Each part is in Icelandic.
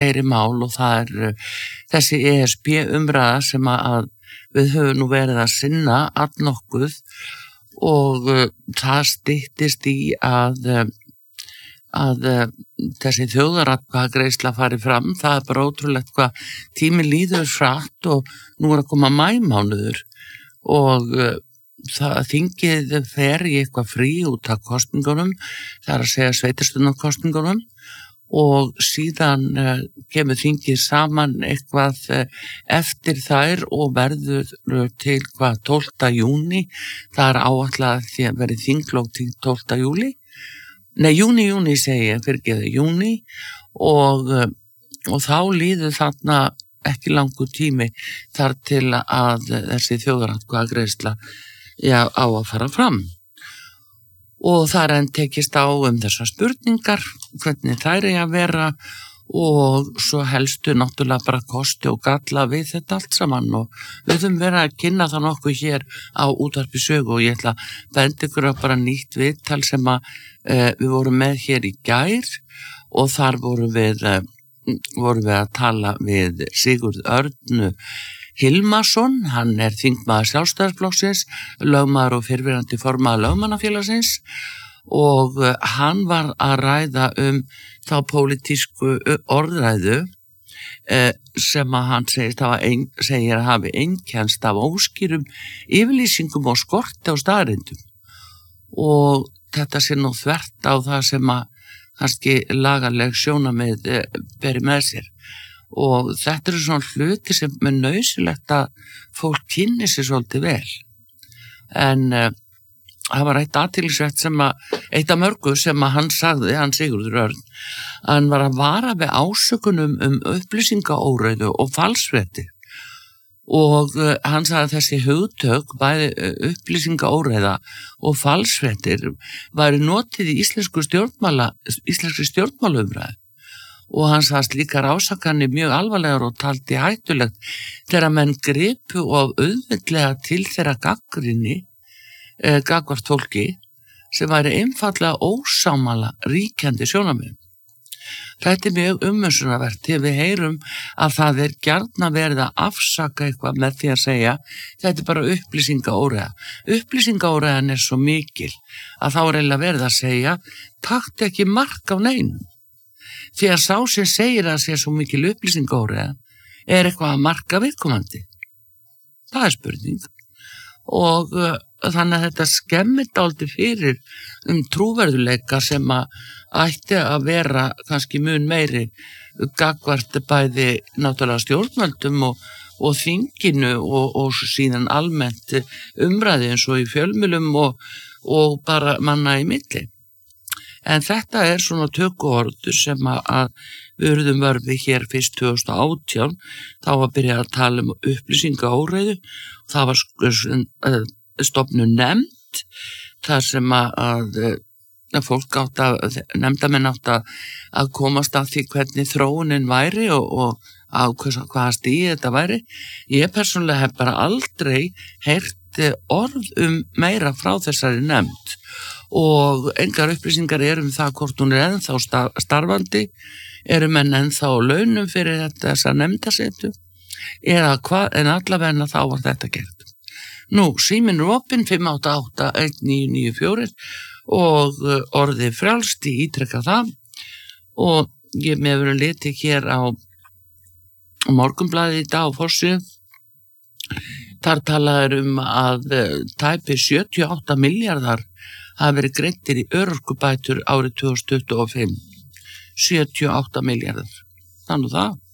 fleiri mál og það þessi ESB umræða sem að við höfum nú verið að sinna allnokkuð og það styttist í að þessi þjóðaratkvæðagreiðsla fari fram. Það bara ótrúlegt hvað tími líður hratt og nú að koma maímánuður og það þingið fer í eitthvað frí út af kosningunum, það að segja sveitarstjórnarkosningunum og síðan kemur þingið saman eitthvað eftir þær og verður til hvað 12. júní, það áætlað því að verið þinglok til 12. júli. Nei, júní segi ég, fyrirgeðu, júní og þá líður þarna ekki langur tími þar til að þessi þjóðaratkvæðagreiðsla á að fara fram. Og það enn tekist á þessar spurningar, hvernig þær að vera og svo helstu náttúrulega bara kosti og galla við þetta allt saman og við höfum verið að kynna það nokkuð hér á Útvarpi Sögu og ég ætla að benda ykkur á bara nýtt viðtal sem að við vorum með hér í gær og þar vorum við að tala við Sigurð Örn Hilmarsson, hann þingmaður Sjálfstæðisflokksins, lögmaður og fyrrverandi formaður lögmannafélagsins og hann var að ræða þá pólitísku orðræðu sem að hann segir að hafi einkennst af óskýrum yfirlýsingum og skorti á staðreyndum og þetta sé nú þvert á það sem að kannski lagaleg sjónarmið beri með sér og þetta svona hluti sem nauðsynlegt að fólk kynni sér svolítið vel en það var eitt athyglisvert eitt af mörgu sem að hann sagði, hann Sigurður Örn, hann var að vara við ásökunum upplýsingaóreiðu og falsfréttir og hann sagði að þessi hugtök, bæði upplýsingaóreiða og falsfréttir væri notið í íslenskri stjórnmálaumræðu og hann sagðist líka ásakanir mjög alvarlegar og taldi hættulegt þegar menn gripu og auðveldlega til þeirra gagnrýni gagnvart fólki sem væri einfaldlega ósámála ríkjandi sjónarmiðum. Þetta mjög umhugsunarvert þegar við heyrum að það gjarnan verið að afsaka eitthvað með því að segja þetta bara upplýsingaóreiða. Upplýsingaóreiðan svo mikil að þá eiginlega verið að segja taktu ekki mark á neinum. Því að sá sem segir að sé svo mikil upplýsingaóreiða eitthvað að marka viðkomandi. Það spurning. Og þannig að þetta skemmir dálítið fyrir trúverðuleika sem að ætti að vera kannski mun meiri gagnvart bæði náttúrulega stjórnvöldum og þinginu og síðan almennt umræði eins og í fjölmiðlum og bara manna í milli. En þetta svona tökuorður sem að við urðum vörfi hér fyrst 2018, þá var byrjað að tala upplýsingaóreiðu, það var stofnun nefnd, þar sem að fólk nefndamenn átt að komast að því hvernig þróunin væri og á hvaða stíði þetta væri. Ég persónulega hef bara aldrei heyrt orð meira frá þessari nefnd og engar upplýsingar það hvort hún ennþá starfandi, menn ennþá á launum fyrir þessa nefndasetu eða hvað, en allavega þá var þetta gert. Nú, síminn opinn 5881994 og orðið frjálst, ég ítreka það og ég með verið litið hér á Morgunblaðið í dag á forsíðu. Þar talaður að tæpi 78 milljarðar hafi verið greiddir í örorkubætur árið 2025. 78 milljarðar. Þannig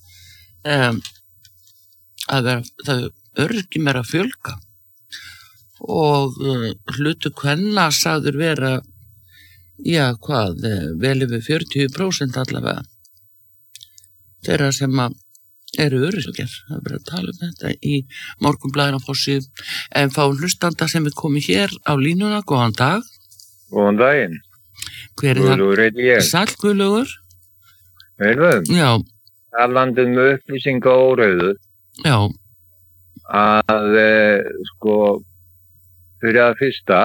það öryrkjum að fjölga og hlutu kvenna sagður vera vel yfir 40% allavega þeirra sem eru öryrkjar. Það verið að tala þetta í Morgunblaðinu á forsíðu. En fá hlustanda sem komið hér á línuna. Góðan dag. Góðan daginn. Hver Guðlaugur heiti ég. Sæll Guðlaugur. Heyrðu? Já. Talandi upplýsingaóreiðu. Já. Að fyrir að fyrsta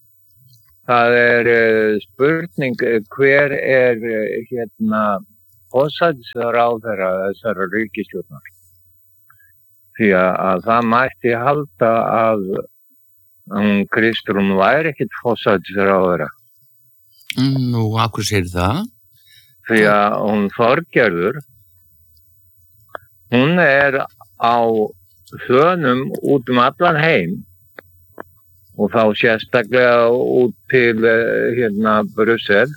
það spurning hver forsætisráðherra þessara ríkisstjórnar. Því að það mætti halda að Kristrún væri ekkert forsætisráðherra. Nú, af hverju segir það? Því að hún Þorgerður, hún á þönum út allan heim og þá sérstaklega út til Brussel.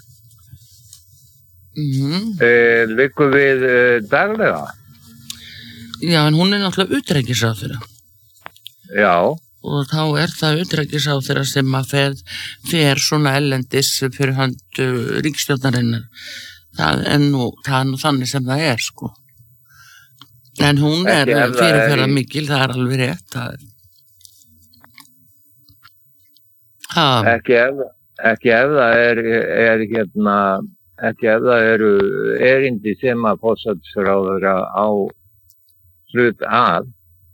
Liggur við daglega. Já, en hún náttúrulega utanríkisráðherra. Já. Og þá það utanríkisráðherra sem að fer svona ellendis fyrir hönd ríkisstjórnarinnar. Það er nú þannig sem það sko. En hún fyrirferða mikil, það alveg rétt. Ekki ef það ekki ef það eru erindi sem að forsætisráðherra á hlut að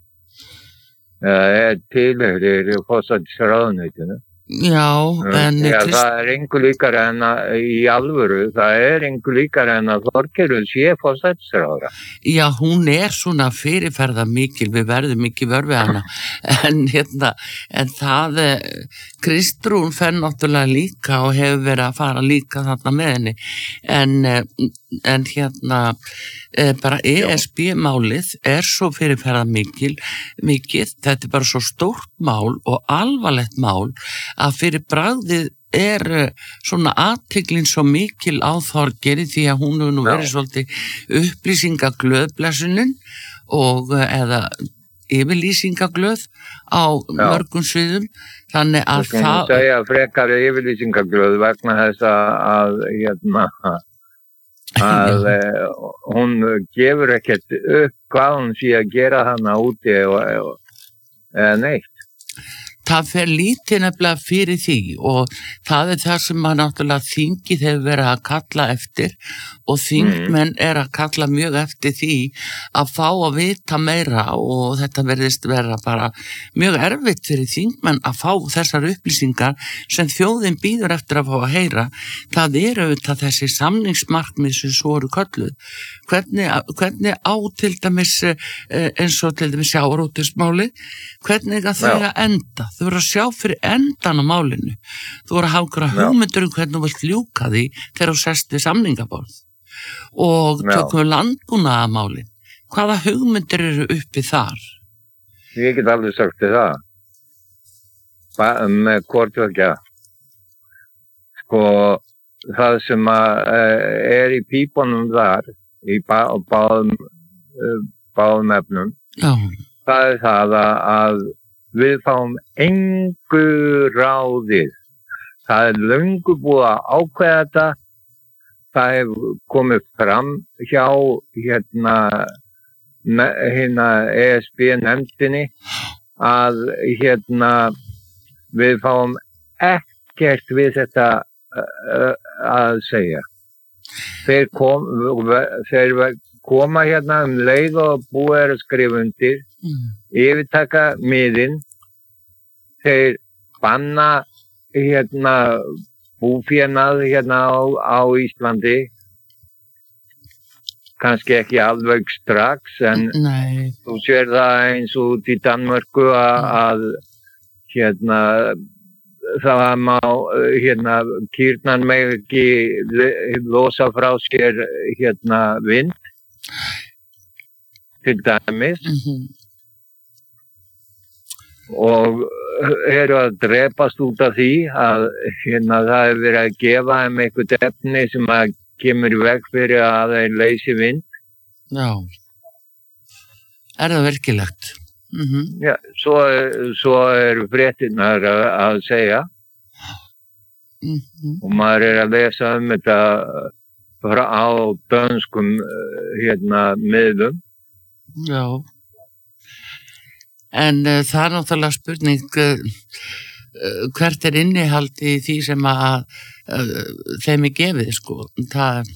tilheyrir forsætisráðuneytinu. Já, en það engu líkara en í alvöru, það engu líkara en að Þorgerður sé forsætisráðherra. Já, hún svona fyrirferða mikil, við verðum ekki vör við hana, en það Kristrún fer náttúrulega líka og hefur verið að fara líka þarna með henni, en bara ESB-málið svo fyrirferða mikið, þetta bara svo stórt mál og alvarlegt mál að fyrir bragðið svona athyglin svo mikil á Þorgerði því að hún hefur nú verið svolítið upplýsingaglöð blessunin og eða yfirlýsingaglöð á mörgum sviðum, þannig að það segja frekar yfirlýsingaglöð vegna þess að hún gefur ekkert upp hvað hún sé að gera hana úti eða neitt. Það fer lítið nefnilega fyrir því og það það sem að náttúrulega þingið hefur verið að kalla eftir og þingmenn að kalla mjög eftir því að fá að vita meira og þetta verðist vera bara mjög erfitt fyrir þingmenn að fá þessar upplýsingar sem þjóðin býður eftir að fá að heyra. Það auðvitað þessi samningsmarkmið sem svo eru kölluð. Hvernig á til dæmis eins og til dæmis sjávarútvegsmáli, hvernig að þau að enda? Þú voru að sjá fyrir endan á málinu. Þú voru að hafa einhverja hugmyndur hvernig þú vilt ljúka því þegar þú sest við samningaborð. Og tökum við landbúnaðarmálin. Hvaða hugmyndir eru uppi þar? Ég get alveg sagt það. Með hvort ekki. Sko, það sem í pípunum þar, í báðum efnum, það það að við fáum engu ráðið. Það löngu búið að ákveða þetta. Það hefur komið fram hjá ESB-nefndinni að við fáum ekkert við þetta að segja. Þeir koma leið og búið að skrifa undir, yfirtaka miðin, þeir banna búfénað á Íslandi, kannski ekki alveg strax, en þú sér það eins og út í Danmörku að það má kýrnar meg ekki losa frá sér vind til dæmis og eru að drepast út af því að það hefur verið að gefa þeim eitthvað efni sem að kemur í veg fyrir að þeir leysi vind. Já. Það virkilegt? Já, svo eru fréttirnar að segja og maður að lesa þetta á dönskum miðlum. Já. En það náttúrulega spurning hvert innihald í því sem að þeim gefið, sko. Það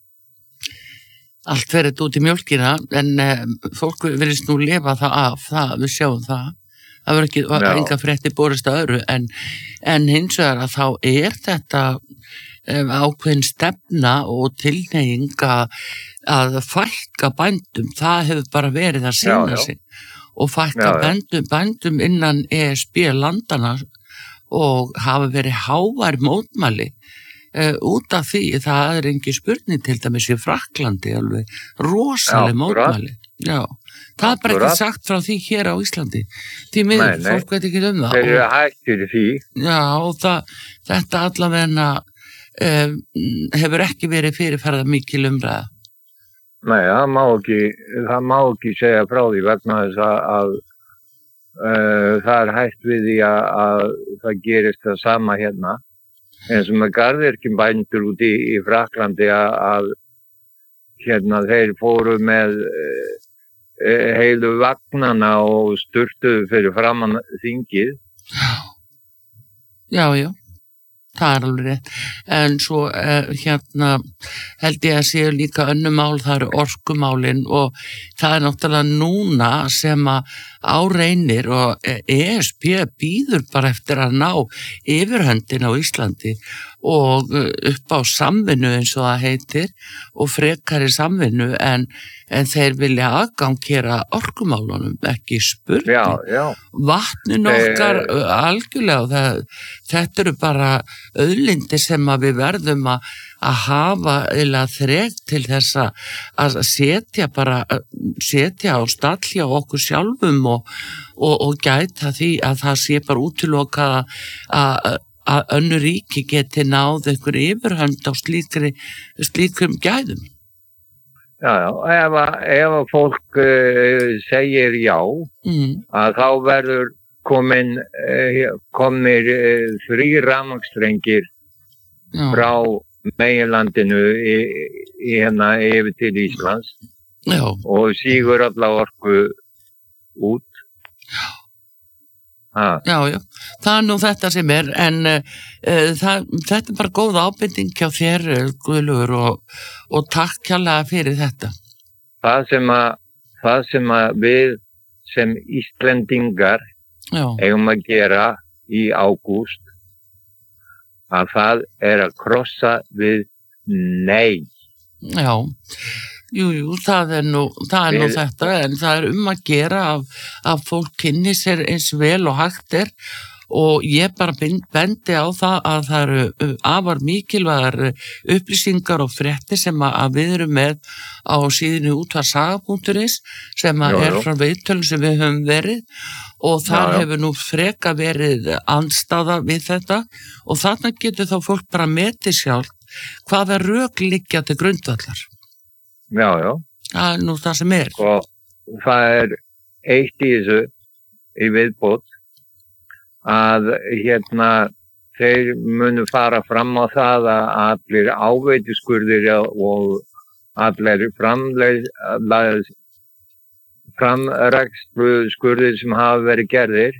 allt verið út í mjólkina, en fólk virðist nú lifa það af, við sjáum það. Það verður ekki enga fréttir borist að öðru, en hins vegar að þá þetta ákveðin stefna og tilhneiging að fækka bændum, það hefur bara verið að sýna sig og fækka bændum innan ESB landana og hafa verið hávær mótmæli út af því, það engin spurning til dæmis í Frakklandi, alveg rosaleg mótmæli. Já, það bara ekki sagt frá því hér á Íslandi. Því miður, fólk veit ekki það. Þeir eru hættir í því. Já, og þetta allavega hefur ekki verið fyrirferða mikil umræða. Nei, það má ekki segja frá því vegna þess að það hætt við því að það gerist það sama hérna. Eins og með garðyrkjubændur út í Frakklandi að hérna þeir fóru með heilu vagnana og sturtuðu fyrir framan þingið. Já, það alveg rétt. En svo hérna held ég að séu líka önnur mál, það eru orkumálin og það náttúrulega núna sem að áreynir og ESB býður bara eftir að ná yfirhöndin á Íslandi og upp á samvinnu eins og það heitir og frekari samvinnu en þeir vilja aðgangera orkumálunum, ekki spurning. Vatnin okkar algjörlega, þetta eru bara auðlindir sem að við verðum að hafa eða þrek til þess að setja á stall hjá okkur sjálfum og gæta því að það sé bara útilokað að önnur ríki geti náð einhver yfirhönd á slíkum gæðum. Já, ef fólk segir já, að þá verður komnir 3 rafmagnsstrengir frá meginlandinu hérna yfir til Íslands og sígur alla orku út. Já, það nú þetta sem en þetta bara góð ábending hjá þér, Guðlaugur, og takk kærlega fyrir þetta. Það sem að við sem Íslendingar eigum að gera í ágúst, að það að krossa við nei. Já. Jú, það er nú þetta, en það að gera að fólk kynni sér eins vel og hægt og ég bara bendi á það að það eru afar mikilvægar upplýsingar og fréttir sem að við erum með á síðunni útvarsaga.is sem er frá viðtölum sem við höfum verið og þar hefur nú freka verið andstaða við þetta og þarna getur þá fólk bara metið sjálf hvaða rök liggja til grundvallar. Já. Það nú það sem er. Og það eitt í þessu í viðbót að hérna þeir munu fara fram á það að allir áveituskurðir og allir framræksluskurðir sem hafa verið gerðir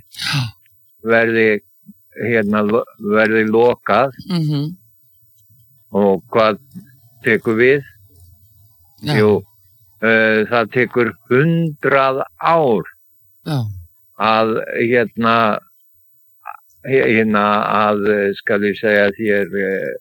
verði lokað og hvað tekur við? Jú, það tekur 100 ár að að skal ég segja þér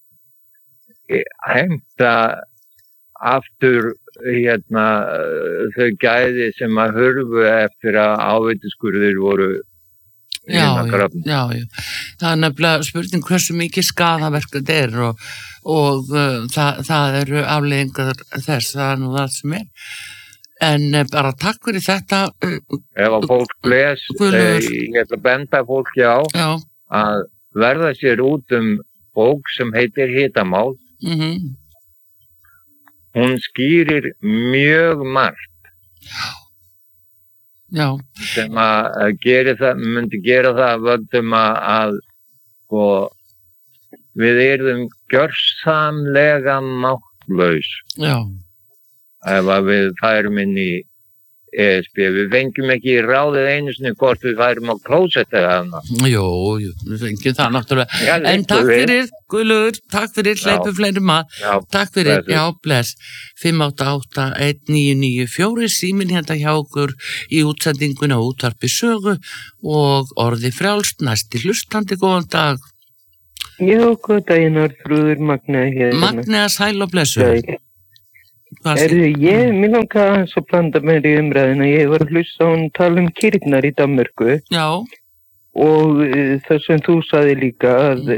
heimta aftur þau gæði sem að hurfu eftir að áveituskurðir voru Já. Það er nefnilega spurning hversu mikið skaðaverk þetta og það eru afleiðingar þess, það er nú það sem en bara takk fyrir þetta Ef að fólk ég ætla að benda fólki á að verða sér út bók sem heitir Hitamál hún skýrir mjög margt sem að myndi gera það völdum að við erum gjörsamlega máttlaus ef að við færum inn í ESB. Við fengjum ekki ráðið einu sinni hvort við færum á klósett eða annað. Jú, við fengjum það náttúrulega. En takk fyrir, Guðlaugur, takk fyrir, hleypu fleiri takk fyrir, bless. 5881994, síminn hérna hjá okkur í útsendinguna Útvarpi Sögu og orði frjálst, næsti hlustandi, góðan dag. Já, góð daginn, Arnþrúður, Magnea hérna. Magnea, sæl og blessuð. Mér langar aðeins að blanda mér í umræðina. Ég var að hlusta á hún tala kýrnar í Danmörku. Já. Og það sem þú sagði líka, að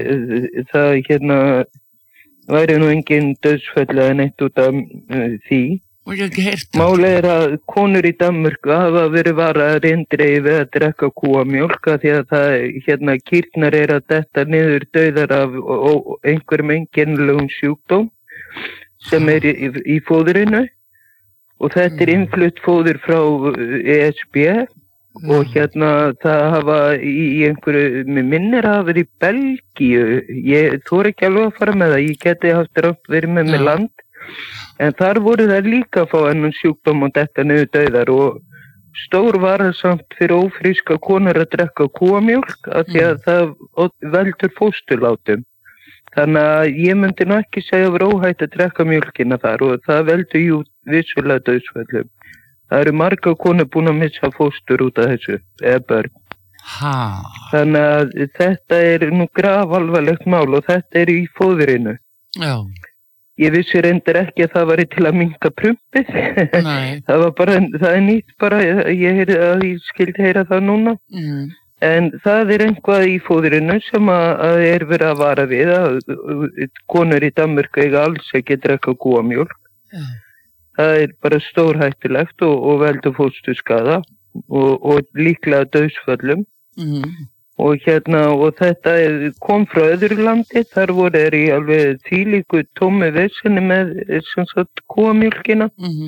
það væri nú engin dauðsföll eða neitt út af því. Og ég hef ekki heyrt það. Málið að konur í Danmörku hafa verið varaðar eindregið við að drekka kúamjólk því að kýrnar að detta niður dauðar af einhverjum einkennilegum sjúkdóm sem í fóðurinu og þetta innflutt fóður frá ESB og það hafa í einhverju, mér minnir að hafa verið í Belgíu, ég þori ekki alveg að fara með það, ég geti haft rátt verið með mig land. En þar voru það líka að fá ennum sjúkdóm og detta niður dauðar og stór varasamt fyrir ófríska konur að drekka kúamjólk af því að það veldur fósturlátum. Þannig að ég myndi nú ekki segja að vera óhætt að drekka mjólkina þar og það veldur jú vissulega dauðsföllum. Það eru marga konur búin að missa fóstur út af þessu, eða börn. Þannig að þetta nú grafalvarlegt mál og þetta í fóðurinu. Já. Ég vissi reyndar ekki að það var til að minnka prumpið. Það var bara, það nýtt bara, ég skildi heyra það núna. En það einhvað í fóðurinu sem að verið að vara við að konur í Danmörku eiga alls ekki drekka kúamjólk. Það bara stórhættulegt og veldur fósturskaða og líklega dauðsföllum. Og þetta kom frá öðru landi, þar voru í alveg þvílíku tómi vesinni með kúamjólkina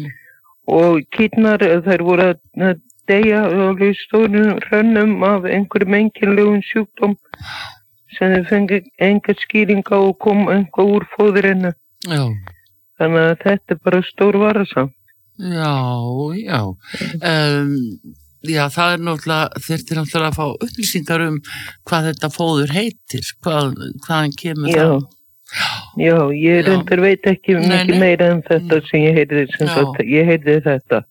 og kýrnar þær voru að deyja alveg stórum hrönnum af einhverjum einkennilegum sjúkdóm sem þau fengi enga skýringa og kom einhvað úr fóðurinu. Já. Þannig að þetta bara stór varasamt. Já. Já, það náttúrulega, þurftir náttúrulega að fá upplýsingar hvað þetta fóður heitir, hvaðan kemur það. Já, ég reyndar veit ekki mikið meira en þetta sem ég heyrði, ég heyrði þetta.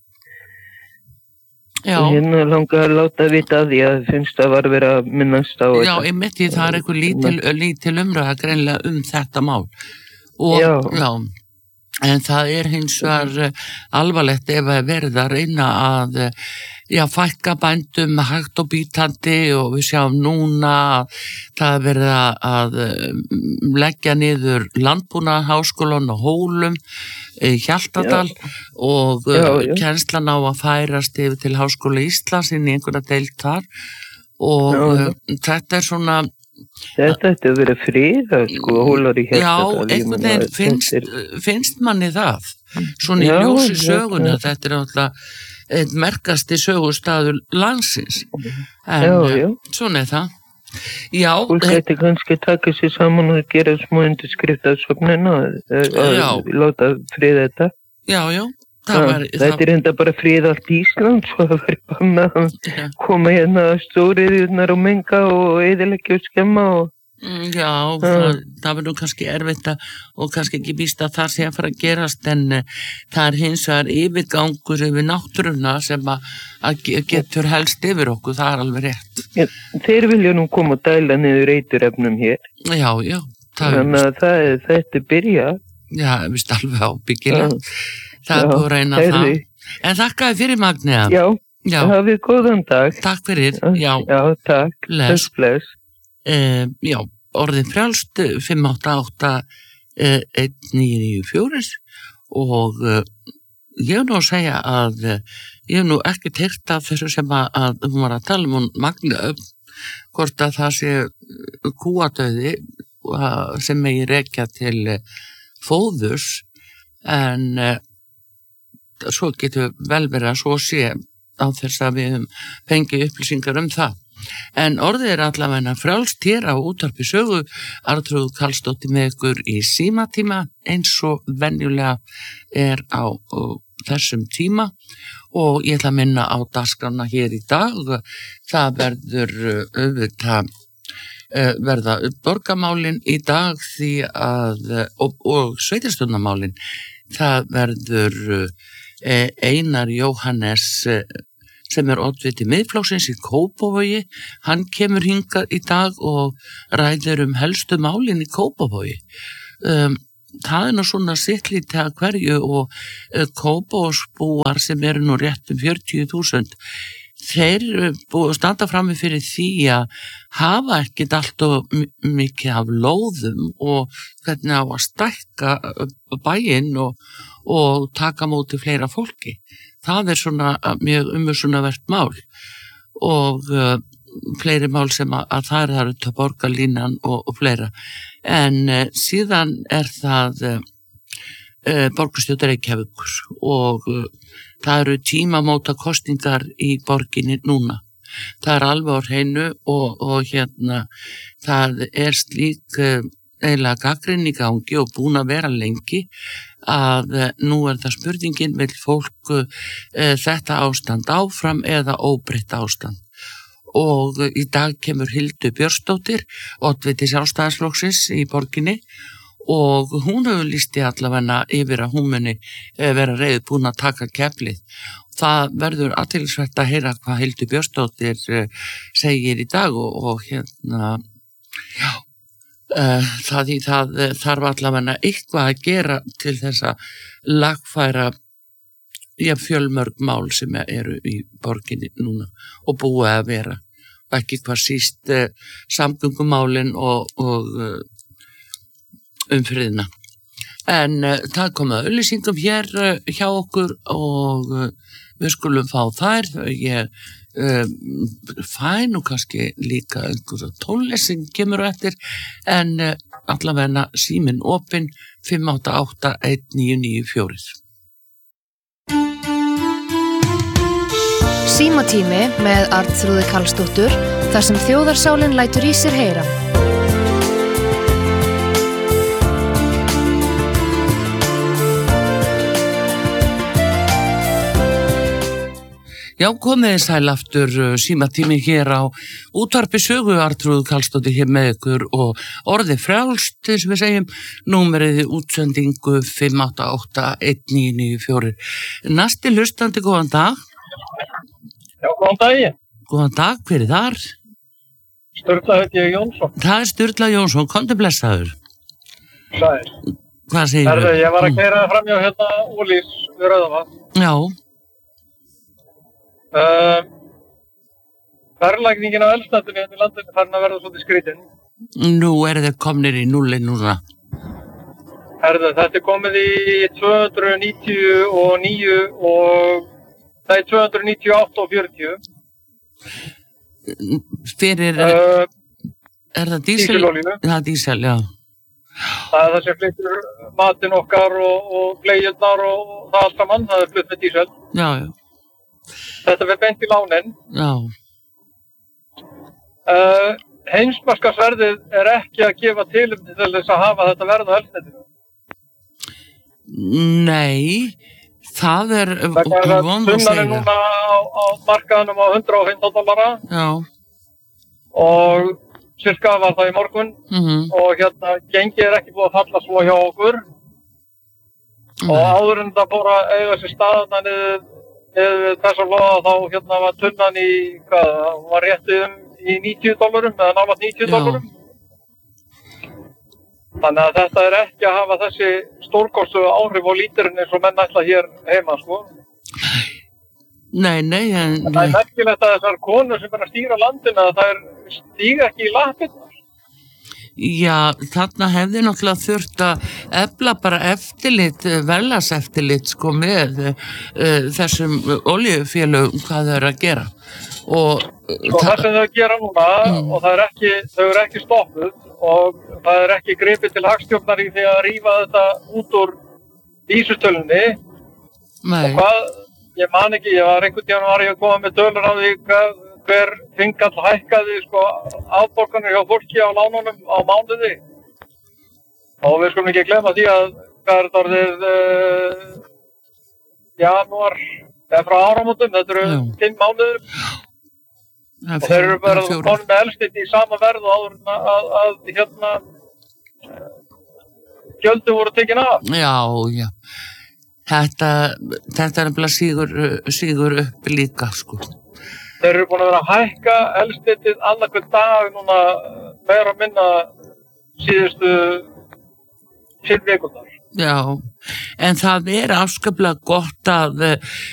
Já. Hérna langar að láta vita að ég finnst að var verið að minnast á þetta. Já, ég myndi það einhver lítil umræða greinlega þetta mál. Og, já. En það hins vegar alvarlegt ef að verið að reyna að fækka bændum hægt og bítandi og við sjáum núna að það verið að leggja niður landbúnaðarháskólann og Hólum í Hjaltadal og kennslan á að færast yfir til Háskóla Íslands inn í einhverja deild þar og þetta svona Þetta ætti að vera friðað, Hólar í Hjaltadal. Já, einhvern veginn finnst manni það. Svona í ljósi söguna, þetta náttúrulega einn merkasti sögustaður landsins. En svona það. Já. Fólk ætti kannski taka sér saman og gera smá undirskriftasöfnin og láta friða þetta. Já. Þetta enda bara friðalt Ísland, svo það var bara að koma hérna stóriðurnar og menga og eyðileggja og skemma og... Já, það verður kannski erfitt og kannski ekki víst að það sé að fara að gerast en það hins vegar yfirgangur yfir náttúruna sem að getur helst yfir okkur, það alveg rétt. Þeir vilja nú koma að dæla niður eiturefnum hér. Já. Þannig að þetta byrja. Já, vist alveg ábyggilega. Það búið að reyna það. En þakkaði fyrir Magnea. Já, hafið góðan dag. Takk fyrir. Já, takk. Bless. Já, orðin frjálst 588-1994 og ég hef nú að segja að ég hef nú ekki heyrt af þessu sem að hún var að tala hún Magnea hvort að það sé kúadauði sem megi rekja til fóðurs en svo getur vel verið að svo sé á þess að við fengið upplýsingar það. En orðið allavega frjálst hér á útvarpi sögu Arnþrúður Karlsdóttir með ykkur í símatíma eins og venjulega á þessum tíma og ég ætla að minna á dagskrána hér í dag. Það verður auðvitað verða borgarmálin í dag því að og sveitarstjórnarmálin það verður Einar Jóhannes sem oddviti Miðflokksins í Kópavogi, hann kemur hingað í dag og ræðir helstu málin í Kópavogi. Það nú svona sittlítið að hverju og Kópavogsbúar sem nú rétt 40.000, þeir standa frammi fyrir því að hafa ekkert allt og mikið af lóðum og hvernig á að stækka bæinn og taka móti fleira fólki. Það svona mjög umhugsunarvert mál og fleiri mál sem að það eru til borgarlínan og fleira. En síðan það borgarstjórn Reykjavíkur og það eru tímamóta kosningar í borginni núna. Það alveg á hreinu og það slík eiginlega gagnrýni í gangi og búin að vera lengi að nú það spurningin, vill fólk þetta ástand áfram eða óbreytt ástand. Og í dag kemur Hildur Björnsdóttir, oddviti Sjálfstæðisflokksins í borginni, og hún hefur lýst í allavega yfir að hún muni vera reiðbúin að taka keflið. Það verður athyglisvert að heyra hvað Hildur Björnsdóttir segir í dag og það þarf allavega eitthvað að gera til þess að lagfæra fjölmörg mál sem eru í borginni núna og búið að vera. Og ekki hvað síst samgöngumálin og umfriðina. En það kom að auglýsingum hér hjá okkur og við skulum fá þær. Ég fæ nú kannski líka einhverja tónlist sem kemur eftir, en allavega síminn opinn 5881994. Símatími með Arnþrúði Karlsdóttur, þar sem þjóðarsálin lætur í sér heyra. Já, komið sæl aftur, símatími hér á útvarpi Sögu, Arnþrúður Karlsdóttir hér með ykkur og orðið frjálst, þess við segjum, númerið útsendingu 5881994. Næsti hlustandi, góðan dag. Já, góðan daginn. Góðan dag, hver þar? Sturla heiti ég Jónsson. Það Sturla Jónsson, komdu blessaður. Sæl. Hvað segir þú? Ég var að keyra framhjá Ólís við Rauðavatn. Já. Verðlagningin á eldsneytinu í landinu farin að verða svolítið skrítin. Nú þeir komnir í núllin núna. Þetta komið í 299 og 298 og 40. Fyrir, það dísel? Díselolíu. Það dísel, já. Það sem flyttur matinn okkar og bleiurnar og það allt saman, það flutt með dísel. Já, já. Þetta verður beint í lánin. Já. Heimsmarkaðsverðið ekki að gefa tilefni til þess að hafa þetta verð á eldsneytinu. Nei, það vondur að segja. Núna á markaðanum á $115. Já. Og cirka var það í morgun. Og gengið ekki búið að falla svo hjá okkur. Og áður en það fór að eiga sér staðna niður þess að loða þá var tunnan í, var réttið í $90 eða nálægt $90. Þannig að þetta ekki að hafa þessi stórkostu áhrif á líturinn eins og menn ætla hér heima, sko. Nei. Það merkilegt að þessar konur sem að stýra landinu að það stíga ekki í lappirnar. Já, þarna hefði náttúrulega þurft að efla bara eftirlit, verðlagseftirlit sko með þessum olíufélögum hvað þau eru að gera. Og það sem þau gera núna og þau eru ekki stoppuð og það ekki gripið til hagstjórnar í því að rífa þetta út úr vísitölunni. Nei. Og ég man ekki, einhvern tímann var ég að koma með tölur á því hver þingall hækkaði afborganir hjá fólki á lánunum á mánuði. Og við skulum ekki glemma því að hvað þetta orðið janúar eða frá áramótum, þetta eru 5 mánuður. Og þeir eru bara konum með eldsneyti í sama verð og áður að gjöldin voru tekin af. Já. Þetta er nefnilega sígur upp líka, sko. Þeir eru búin að vera að hækka eldsneytið annarkvæmt dag núna meira að minna síðustu 5 vikurnar. Já, en það afskaplega gott að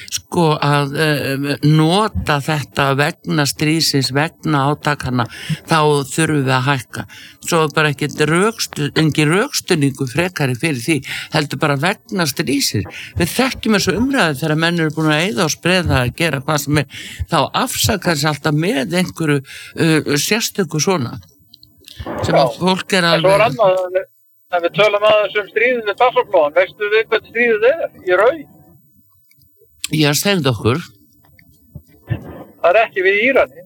nota þetta vegna stríðsins, vegna átakana, þá þurfum við að hækka. Svo bara engin rökstunningu frekari fyrir því, heldur bara vegna stríðsins. Við þekkjum þessu umræðu þegar menn eru búin að eyða og spreða að gera hvað sem þá afsakar sér alltaf með einhverju sérstöku svona, sem að fólk alveg... En við tölum aðeins stríðið við Persaflóan. Veistu við hvað stríðið í raun? Já, segðu okkur. Það ekki við Írani.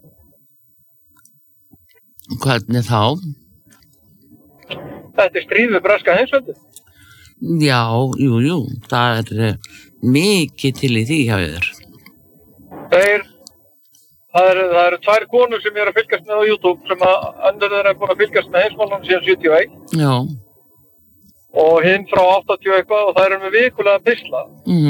Hvernig þá? Þetta stríð við breska heimsveldið. Já, jú. Það mikið til í því hjá þér. Það eru 2 konur sem að fylgjast með á YouTube sem að önnur þeirra búin að fylgjast með heimsmálunum síðan 71. Já. Og hinn frá 80 eitthvað og það eru með vikulega pistla.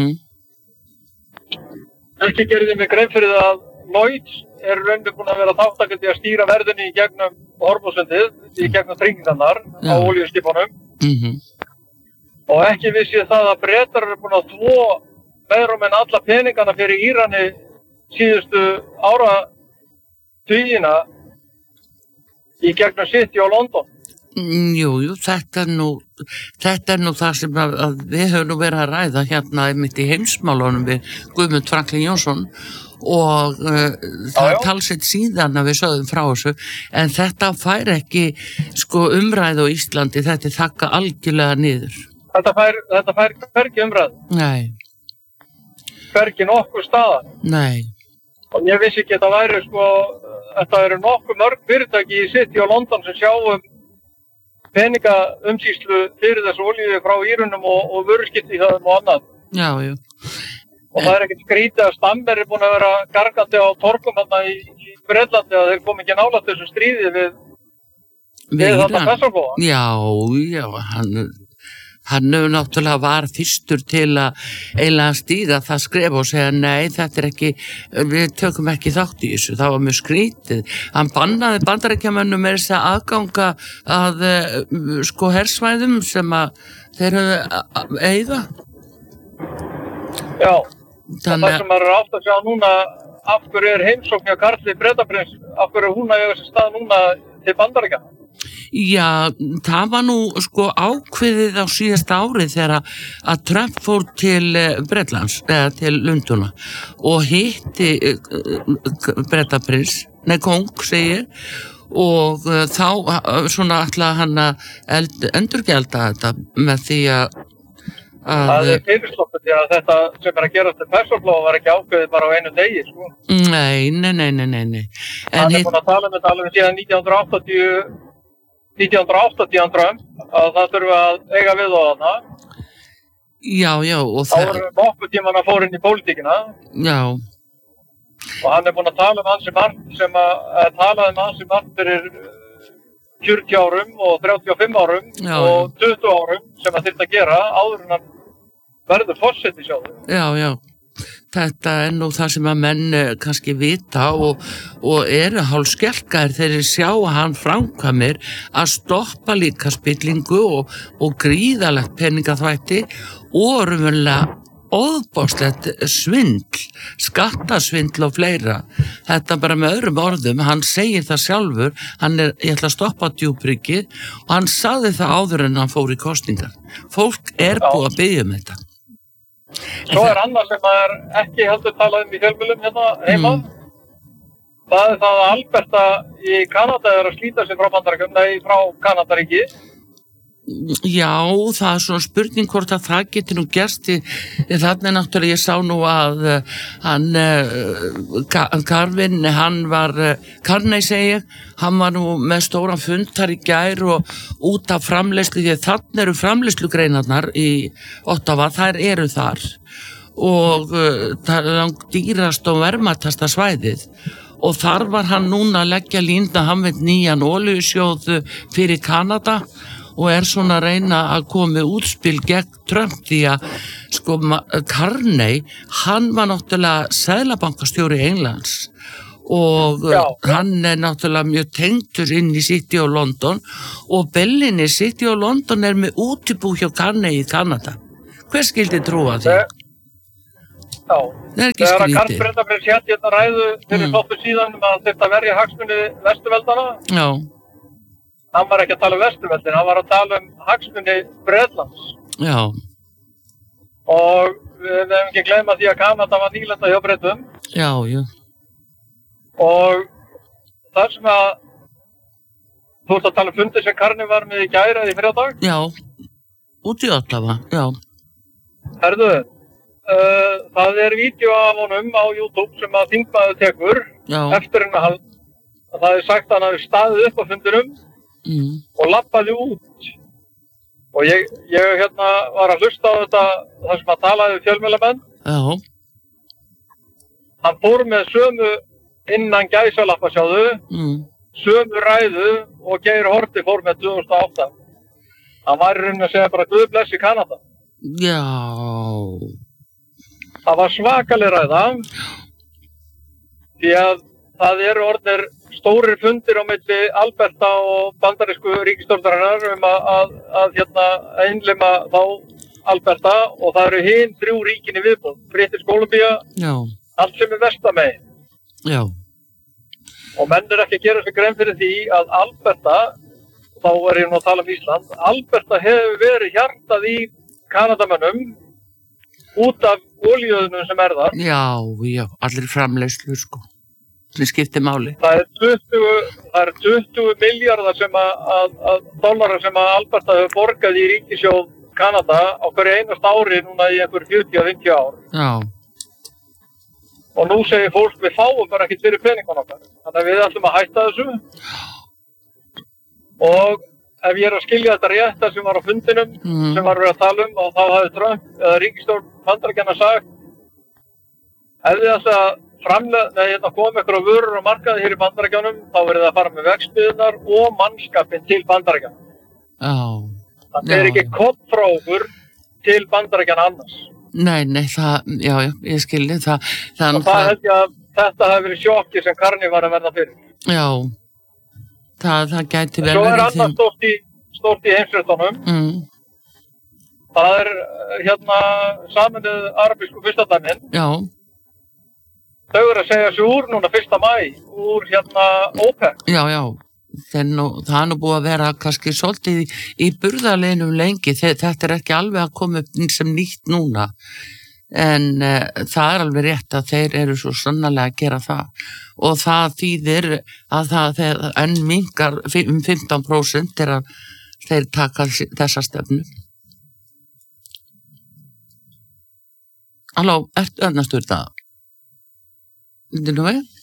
Ekki gerði mig grein fyrir það að Lloyds rauninni búin að vera þáttakandi að stýra verðinni í gegnum Hormuzsundið, í gegnum tryggingarnar á olíuskipunum. Og ekki vissi ég það að Bretar eru búin að þvo meira og menn alla peningana fyrir Írani síðustu áratugina í gegnum City og London. Jú, þetta er nú það sem að við höfum verið að ræða hérna einmitt í heimsmálunum við Guðmund Franklin Jónsson og það talsett síðan að við sögðum frá þessu, en þetta fær ekki umræðu á Íslandi, þetta þakka algjörlega niður. Þetta fær hvergi umræðu? Nei. Hvergi nokkuð staðar? Nei. Og ég vissi ekki að þetta eru nokkuð mörg fyrirtæki í City og London sem sjáum peningaumsýslu fyrir þessu olíu frá Írunum og vöruskipti í þaðum og annað. Já. Og það ekkert skrítið að Stamber búin að vera gargandi á torkum þarna í Bretlandi að þeir kom ekki nálægt þessu stríði við þetta Persaflóa. Já, hann náttúrulega var fyrstur til að eiginlega stíga það skref og segja nei, þetta ekki, við tökum ekki þátt í þessu, það var mjög skrítið. Hann bannaði Bandaríkjamönnum með þess að aðganga að hersvæðum sem að þeir höfðu eyða. Já, það sem maður átt að sjá núna, af hverju heimsókn hjá Karli Bretaprins, af hverju hún að eiga sér stað núna til Bandaríkjanna? Já, það var nú ákveðið á síðasta árið þegar að Trump fór til Bretlands, eða til Lundúna og hitti kóng, segir, og þá svona ætlaði hann að endurgjalda þetta með því að það fyrirslokkur því að þetta sem að gerast til Persaflóa var ekki ákveðið bara á einu degi, Nei. Hann búin að tala með alveg síðan 1980 Trump, að það þurfi að eiga við á þarna. Já, og það... Þá voru nokkuð tíman að fóra inn í pólitíkina. Já. Og hann búin að tala um ansi margt fyrir 40 árum og 35 árum og 20 árum sem að þyrfti að gera áður en hann verður forseti sjáðu. Já. Þetta nú það sem að menn kannski vita og eru hálfskelkaðir þegar þeir sjá að hann framkvæmir að stoppa líka spillingu og gríðalegt peningaþvætti og raunverulega óðbóðslegt svindl, skattasvindl og fleira. Þetta bara með öðrum orðum, hann segir það sjálfur, ég ætla að stoppa djúpryggið og hann sagði það áður en hann fór í kosningar. Fólk búið að biðja um þetta. Svo annað sem ekki heldur talað í fjölmiðlum hérna heima. Það það að Alberta í Kanada að slíta sig frá Kanadaríki. Já, það svona spurning hvort að það getur nú gerst þannig náttúrulega ég sá nú að Karvin, Karney segir, hann var nú með stóran fund þar í gær og út af framleiðslu, því að þannig eru framleiðslugreinarnar í Ottawa, þær eru þar og það er langt dýrast og verðmætasta svæðið og þar var hann núna að leggja línda, hann veit nýjan olíusjóð fyrir Kanada og svona að reyna að koma með útspil gegn Trump því að Carney, hann var náttúrulega seðlabankastjóri Englands og hann náttúrulega mjög tengdur inn í City of London og Bellini City of London með útibú hjá Carnegie í Kanada. Hver skildi trúa því? Já, þegar að Karl Bretaprins hérna ræðu fyrir þóttu síðan að þetta verja hagsmuni Vesturveldana. Já. Hann var ekki að tala Vesturveldin, hann var að tala hagsmuni Bretlands. Já. Og við hefum ekki gleyma því að Kanada var nýlenda hjá Bretum. Já. Og þar sem að þú ert að tala fundi sem Karni var með í gær eða í fyrradag? Já, út í Ottawa, já. Herðu, það vídeó af honum á YouTube sem að þingmaður tekur eftir að það sagt að hann hafi staðið upp á fundinum og labbaði út og ég hérna var að hlusta á þetta þar sem að talaði við fjölmiðlamenn. Hann fór með sömu innan gæsalappa sömu ræðu og Geir Haarde fór með 2008. Hann var í rauninni að segja bara Guð blessi Kanada. Já. Það var svakaleg ræða því að það eru orðnir stórir fundir á milli Alberta og bandarísku ríkisstjórnarinnar að innlima þá Alberta og það eru hin 3 ríkin í viðbót, British Columbia, allt sem vestamegin. Já. Og menn ekki að gera sér grein fyrir því að Alberta, þá ég nú að tala Ísland, Alberta hefur verið hjartað í Kanadamönnum út af olíuðunum sem þar. Já, allir framleiðslu sko. Það skiptir máli. Það er 20 miljardar sem dollarar sem að Alberta hefur borgað í ríkissjóð Kanada á hverju einast ári núna í einhver 40-50 ár. Já. Og nú segir fólk við fáum bara ekkert fyrir peningun okkar. Þannig að við ætlum að hætta þessu. Og ef ég að skilja þetta rétt sem var á fundinum, sem var verið að tala og þá hafði Trump eða ríkisstjórn Bandaríkjanna sagt ef þið ætla að koma ykkur á vörur og markaði hér í Bandaríkjunum, þá verið það að fara með vegspiðunar og mannskapinn til Bandaríkjanna. Það ekki koppfrákur til Bandaríkjanna annars. Nei, já, ég skilji það. Og það held ég að þetta hafi verið sjokki sem Karni var að verða fyrir. Já. Það gæti vel verið því. Svo annað stórt í heimsréttunum. Það Sameinuðu arabísku furstadæmin. Já. Þau eru að segja sig úr núna 1. maí, úr OPEC. Já. Það nú búið að vera kannski svolítið í burðarleginum lengi. Þetta ekki alveg að koma upp sem nýtt núna. En það alveg rétt að þeir eru svo sannarlega að gera það og það þýðir að það enn minnkar 15% þegar þeir taka þessa stefnu. Halló, ertu öðnastur það? Þetta nú við?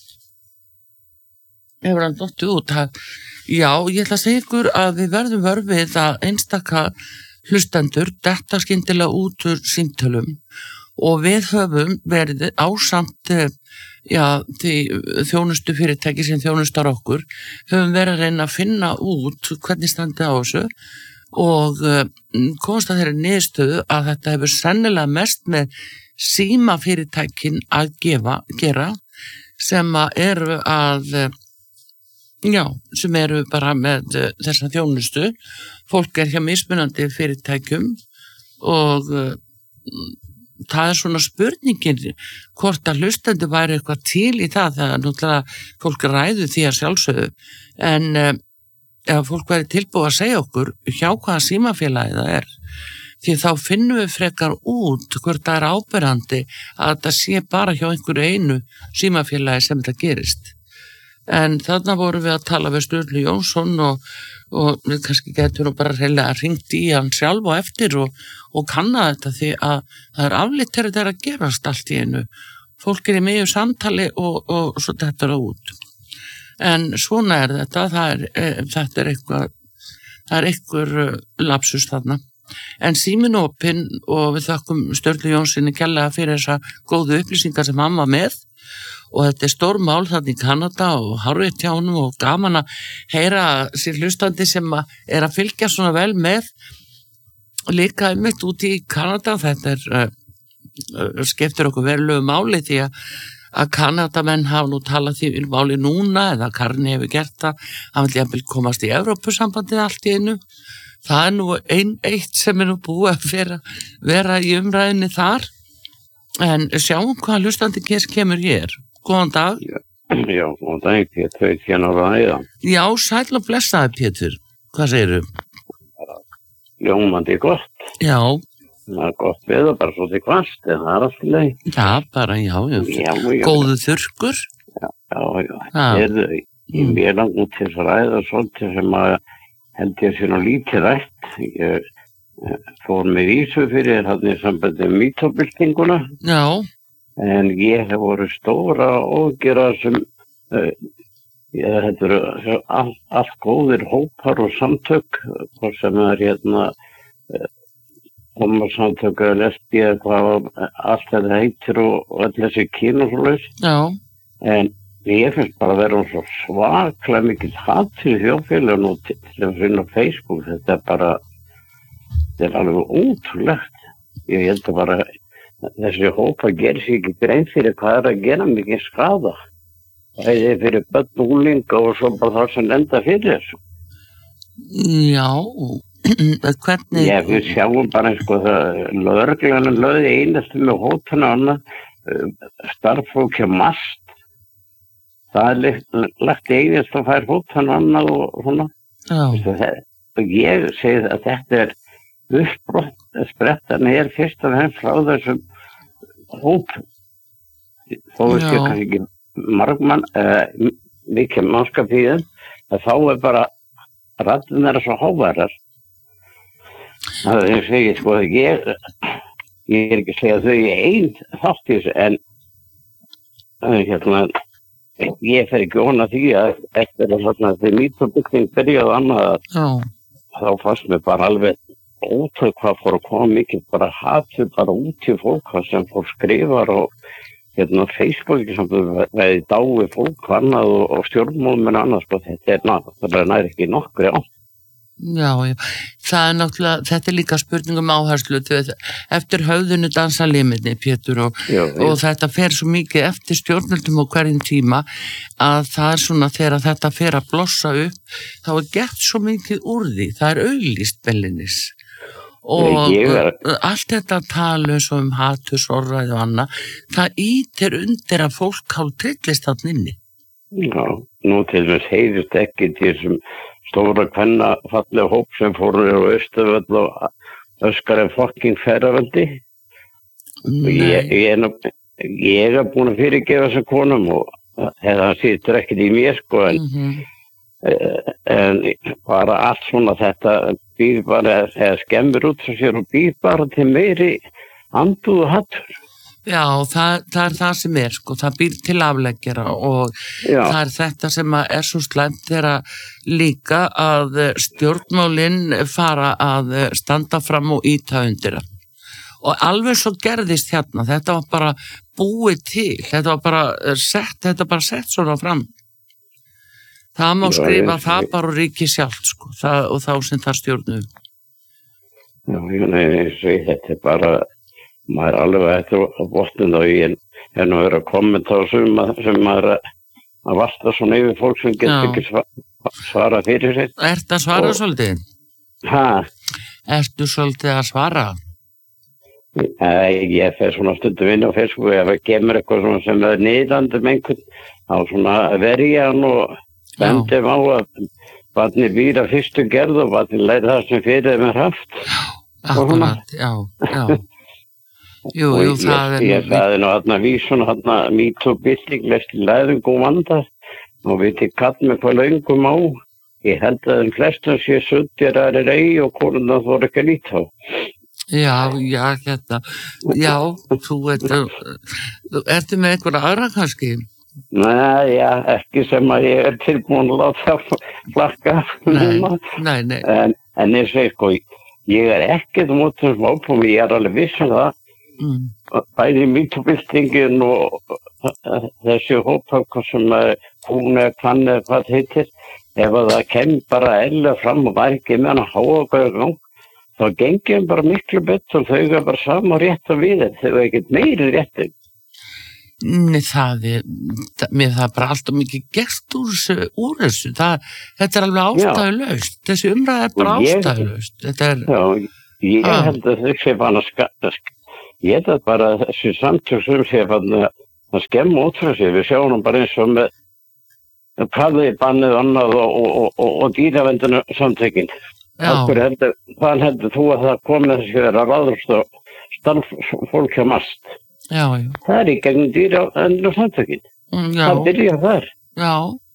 Hefur hann dottið út? Já, ég ætla að segja ykkur að við verðum vörfið að einstaka hlustendur detta skyndilega út úr símtölum og við höfum verið ásamt því þjónustu fyrirtæki sem þjónustar okkur, höfum verið að reyna að finna út hvernig standi á þessu og komast að þeirri niðurstöðu að þetta hefur sennilega mest með símafyrirtækin að gera sem eru sem eru bara með þessa þjónustu. Fólk hjá mismunandi fyrirtækjum og það svona spurningin hvort að hlustendur væri eitthvað til í það er náttúrulega fólk ræður því að sjálfsögðu en ef fólk væri tilbúið að segja okkur hjá hvaða símafélagi það er því þá finnum við frekar út hvort það er áberandi að þetta sé bara hjá einhverju einu símafélagi sem þetta gerist. En þarna vorum við að tala við Sturlu Jónsson og við kannski getum nú bara reyðlega hringt í hann sjálf og eftir og kanna þetta því að það er afleitt þegar þetta er að gerast allt í einu. Fólk í miðju samtali og svo þetta er út. En svona er þetta, þetta er einhver lapsus þarna. En síminn opinn og við þakkum Sturlu Jónssoni kærlega fyrir þessa góðu upplýsingar sem hann var með. Og þetta er stór mál þarna í Kanada og hárrétt hjá honum og gaman að heyra sér hlustandi sem er að fylgja svona vel með líka einmitt út í Kanada. Þetta skiptir okkur verulegu máli því að Kanadamenn hafa nú talað því máli núna eða Karni hefur gert það, hann vil jafnvel komast í Evrópusambandið allt í einu. Það nú eitt sem nú búið að vera í umræðinni þar, en sjáum hvað hlustandi kemur hér. Góðan dag. Já, góðan dag, Pétur, hérna á ræða. Já, sæll og blessaði, Pétur. Hvað segirðu? Ljómandi gott. Já. Það er gott veður, bara svolítið hvasst, en það alltaf leið. Já, bara, já. Góðu þurrkur. Já. Ég langt út til þess að ræða svolítið sem að held ég sé nú lítið rætt. Ég fór með Ísu fyrir hann í sambandi mýtóbyltinguna. Já. En ég hef voru stóra ógera sem þetta eru allt góðir hópar og samtök, hvort sem hérna homosamtök eða lesbí eða hvað allt þetta heitir og öll þessi kyn og svoleiðis. Já. En ég finnst bara að vera svo svaklega mikið hatt fyrir þjóðfélaginu og til að finna á Facebook. Þetta er alveg ótrúlegt. Ég held að bara þessi hópa gerir sér ekki grein fyrir hvað að gera mikið skada. Það er fyrir börn og unglinga og svo bara það sem enda fyrir þessu. Já, hvernig... Já, við sjáum bara það, lögreglan lögði einastu með hótana annað, starffólk hjá MAST. Það er lagt einast að fær hótana annað og svona. Já. Og ég segi að þetta er uppsprettan fyrst og fremst frá þessum hópum. Þó veist ég kannski ekki margmann, mikið mannskap í þeim, að þá er bara radin þeirra svo háværar. Það er ég segi, sko, ég er ekki að segja að þau er einn þátt í þessu, en ég fer ekki vona því að eftir að þegar mýtóbylting byrjaði annað, þá fannst mér bara alveg ótrúð hvað fór að koma mikið, bara hatið bara út í fólk sem fór skrifar og Facebooki sem veði dái fólk annað og stjórnmálum en annað, sko, þetta nær ekki nokkri á. Já, það er náttúrulega, þetta er líka spurningum áherslu, eftir höfðinu dansa limirni, Pétur, og þetta fer svo mikið eftir stjórnvöldum á hverjum tíma að það er svona þegar þetta fer að blossa upp, þá er gert svo mikið úr því, það er auglýst bellinis. Og allt þetta tala um hatursorðræði og annað, það ýtir undir að fólk hálf trillist þarna inni. Já, nú til þess heyrist ekki til þessum stóra kvennafallega hóp sem fóru á Austurvöll og öskar fucking ferðaveldi. Ég er búin að fyrirgefa þessum konum og það situr ekkert í mér, sko, en bara allt svona þetta býr bara, eða skemmir út frá sér og býr bara til meiri andúð og hattur. Já, það er það sem sko, það býr til afleggjara og það er þetta sem er svo slæmt þegar líka að stjórnmálin fara að standa fram og ýta undir það. Og alveg svo gerðist hérna, þetta var bara búið til, þetta var bara sett svona fram. Það má skrifa það bara ríki sjálft, sko, og þá sem það stjórnum. Já, þetta er bara, maður er alveg eftir á botnin og ég er nú verið að kommenta á sem maður að valta svona yfir fólk sem getur ekki svara fyrir sig. Ertu að svara svolítið? Ertu svolítið að svara? Ég fer svona stundum inn á Facebook ef það kemur eitthvað svona sem er niðrandi með einhvern, þá svona verja hann og bendum á að barnið býr að fyrstu gerð og barnið læri það sem fyrir þeim haft. Akkurat, já. Jú, það er... Ég sagði nú þarna vísun, þarna mýtóbylting lesti læðungum vanda og veit ég katt með hvað löngum á. Ég held að þeim flestum sé suttir að er ei og konuna þóra ekki að líta á. Já, hérna. Já, þú ertu með einhverja aðra kannski? Nei, ekki sem að ég er tilbúin að láta flakka. Nei. En ég segi, sko, ég er ekkert mót þessum ápum, ég er alveg viss það. Bæði mýtóbyltingin og þessi hópar sem hún kann eða hvað heitir, ef það kemur bara eðlilega fram og væri ekki með hann að háa okkur gang, þá gengum bara miklu betur og þau er bara sama rétt og við þau er ekkert meiri réttin. Nei, mér það bara alltaf mikið gert úr þessu, þetta alveg ástæðulaust, þessi umræða bara ástæðulaust. Ég held að þessi bara ég held bara að þessi samtök sem sé bara að skemma út frá sig, við sjáum bara eins og með bannið annað og dýravendinu samtökin. Hvað heldur þú að það komið þessi vera ráðast og starffólk hjá MAST? Já. Það í gegnum dýravendinu samtökin. Það byrja þar. Já.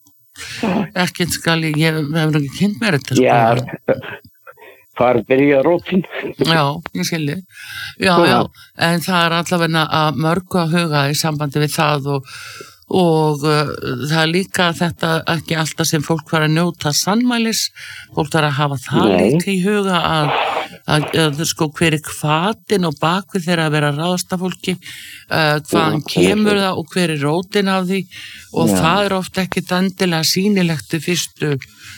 Ekki skal ég hefur ekki kynnt mér þetta. Já, hvar byrja rótin? Já, ég skilji. Já, en það allavega að mörgu að huga í sambandi við það og það líka þetta ekki alltaf sem fólk var að njóta sannmælis, fólk var að hafa það líka í huga að sko hver hvatinn og bakvið þeirra að vera ráðstafólki, hvaðan kemur það og hver rótin af því og það ofta ekki endilega sýnilegt við fyrstu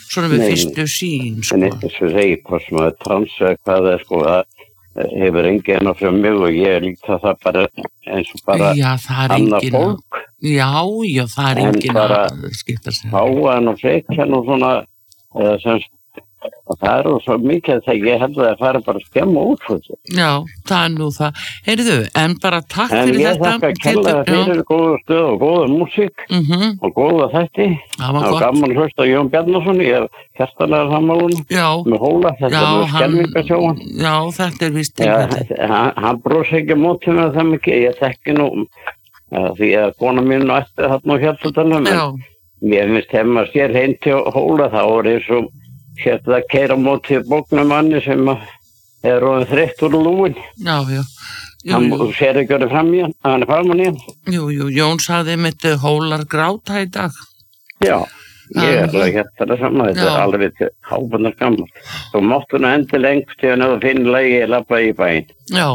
sín sko. En eitthvað sem segir hvað sem að trans hvað er sko að hefur enginn frá mig og ég líka það bara eins og bara annað fólk. Já, það enginn að skipta sér. Háan og frekjan og svona semst og það svo mikið þegar ég held að það fara bara að skemma út fyrir þessu. Já, það nú það. Heyrðu, en bara takk fyrir þetta. En ég þakka kærlega fyrir góða stöð og góða músík og góða þætti. Og gaman hlust á Jón Bjarnason, ég hjartanlega sammálun með Hóla, þetta með skelvingasjóan. Já, þetta víst til. Hann brosi ekki mótið með það mikið, ég þekki nú því að kona mín ætti þarna á Hjaltadalum, en mér finnst þegar maður sér heim til Hóla þá eins og að keyra mótið bóknumanni sem er orðinn þreyttur úr lúin. Já. Hann sér ekki orðið fram í hann, hann er framan í hann. Jú, Jón sagði mitt Hólar gráta í dag. Já, ég alveg það saman, þetta alveg hábundar gammalt. Þú máttu nú endilega einhvern tíðan að finna lagi að labba í bæinn. Já,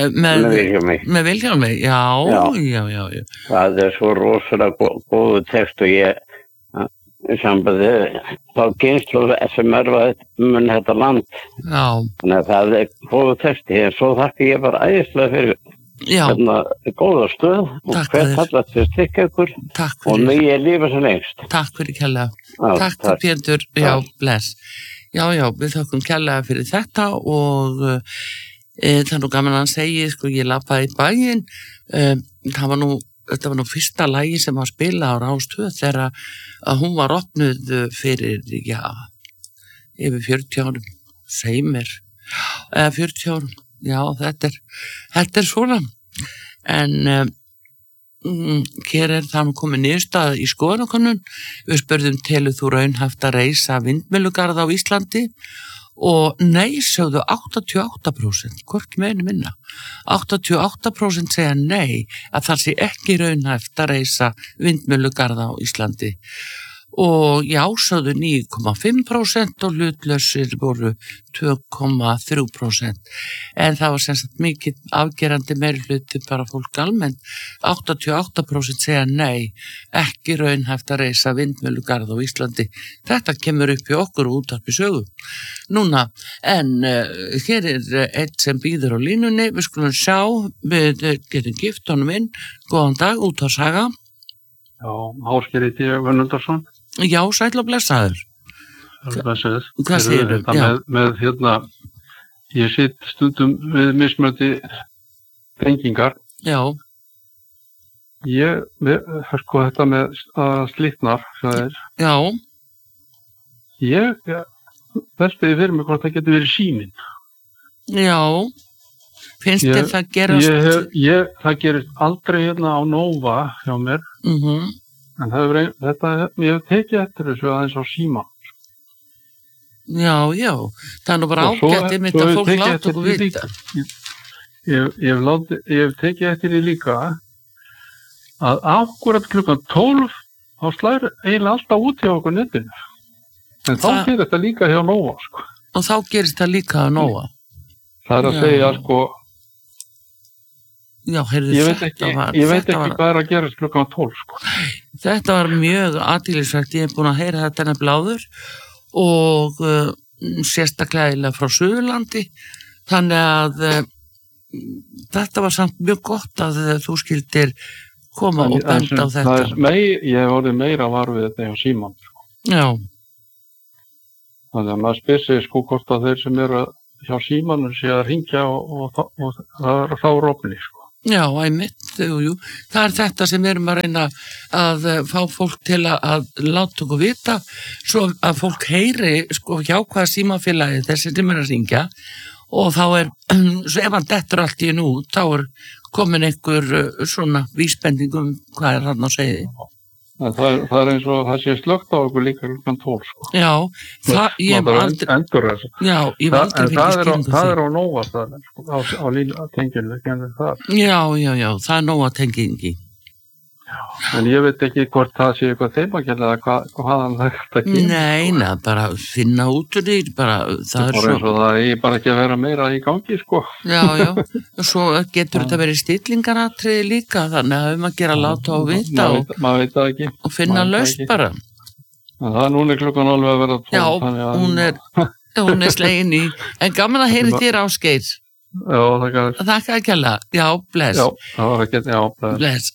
með Vilhjálmi, já. Það er svo rosalega góðu text og ég sambandi þá kynslu sem mun þetta land. Já. Þannig að það er góðu texti en svo þakka ég bara æðislega fyrir góða stöð og hvert allast fyrir styrka ykkur og mig er lífa sem lengst. Takk fyrir kærlega. Takk Pétur, bless. Já, við þökkum kærlega fyrir þetta og það er nú gaman að segja, sko, ég labbaði í bæinn, þetta var nú fyrsta lagi sem var spila á Rás 2 þegar að hún var opnuð fyrir, yfir 40 árum, segi mér, 40 árum, já, þetta er svona, en hér er það nú komið niðurstað í skoðanakönnun, við spurðum telur þú raunhæft að reisa vindmyllugarð á Íslandi og nei sögðu 88%, hvort meðinu minna 88% segja nei að það sé ekki raunhæft að reisa vindmyllugarða á Íslandi og já sögðu 9,5% og hlutlausir voru 2,3% en það var sem sagt mikið afgerandi meirihluti bara fólk almennt 88% segja nei ekki raunhæft að reisa vindmyllugarð á Íslandi þetta kemur upp í okkur og útvarpi sögu núna en hér er eitt sem býður á línunni við skulum sjá, við getum gift honum inn, góðan dag, útvarpssaga. Já, Ásgeir heiti ég, Vönundarsson. Já, sæll og blessaður. Blessaður. Hvað segirðu? Með ég sitt stundum við mismöndi tengingar. Já. Sko þetta með slitnar, það er. Já. Ég veltiði fyrir mig hvort það getur verið síminn. Já. Finnst þér það gerast? Það gerist aldrei hérna á Nova hjá mér. En ég hef tekið eftir þessu aðeins á síma. Já, það er nú bara ágætt einmitt að fólk láta okkur vita. Ég hef tekið eftir því líka að akkurat klukkan 12 þá slær eiginlega alltaf út hjá okkur netinu. En þá gerist það líka hjá Nova, sko. Og þá gerist það líka hjá Nova? Það er að segja, sko, já, heyrðu, ég veit ekki hvað er að gerast klukkan 12, sko. Þetta var mjög athyglisvert, ég hef búin að heyra þetta nefnilega áður og sérstaklega frá Suðurlandi, þannig að þetta var samt mjög gott að þú skildir koma og benda á þetta. Ég hef orðið meira var við þetta hjá Símon. Já. Þannig að maður spyr sig sko hvort að þeir sem eru hjá Símon sé að hringja og þá rofni sko. Já, einmitt, jú. Það þetta sem við erum að reyna að fá fólk til að láta okkur vita, svo að fólk heyri sko hjá hvaða símafélagi þessi sem er að hringja, og þá svo ef hann dettur allt í nú, þá komin einhver svona vísbending hvað hann á segði. Það eins og það sé slögt á okkur líka klukkan 12 sko. Já, ég hef aldrei fengið það á nóga það á tenginu Já, það nóga tengingi. En ég veit ekki hvort það sé eitthvað þeimakenn eða hvaðan þetta kemur. Nei, bara finna út úr því, bara það svo. Eins og það er bara ekki að vera meira í gangi, sko. Já, og svo getur þetta verið stillingaratriði líka, þannig að að gera láta og vita maður veit það ekki. Og finna lausn bara. Það núna klukkan alveg að vera 12. Já, hún slegin í, en gaman að heyri þér Ásgeir. Já, þakka að kella. Já, bless. Bless.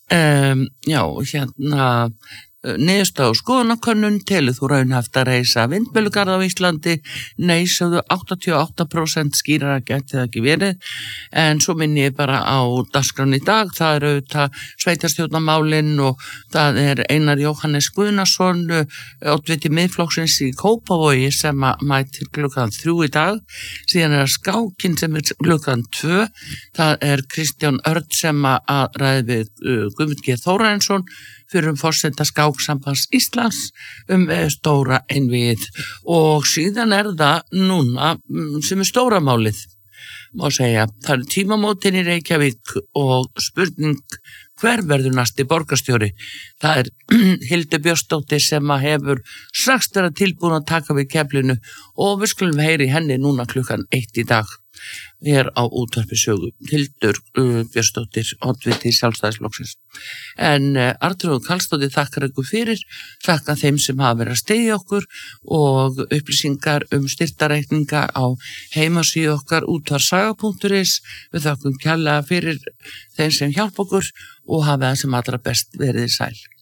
Já, niðurstaða og skoðanakönnun telur þú raunhæft að reisa vindmyllugarð á Íslandi? Nei, sögðu 88% skýrara gæti það ekki verið, en svo minni ég bara á dagskrán í dag, það auðvitað sveitarstjórnarmálin og það Einar Jóhannes Guðnason, oddviti Miðflokksins í Kópavogi sem mætir klukkan 3 í dag, síðan skákin sem klukkan 2, það Kristján Örn sem að ræði við Guðmund G. Þórarinsson fyrir forseta Skáksambands Íslands stóra einvið, og síðan það núna sem stóra málið, má segja, það tímamótin í Reykjavík og spurning hver verður næsti borgarstjóri. Það Hildur Björnsdóttir sem hefur strax vera tilbúin að taka við keflinu, og við skulum heyri henni núna klukkan 1 í dag. Hér á útvarpi Sögu, Hildur Björnsdóttir, oddviti Sjálfstæðisflokksins. En Arnþrúður Karlsdóttir þakkar ykkur fyrir, þakka þeim sem hafa verið að styðja okkur, og upplýsingar styrktareikninga á heimasíðu okkar útvarsaga.is. Við þakkum kærlega fyrir þeim sem hjálpa okkur og hafa það sem allra best verið sæl.